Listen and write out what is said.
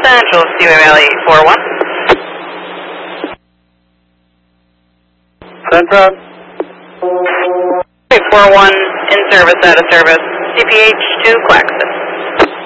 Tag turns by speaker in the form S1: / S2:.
S1: Angeles, Seaway Valley 41.
S2: Central.
S1: 41 in service, out of service. CPH to Claxton.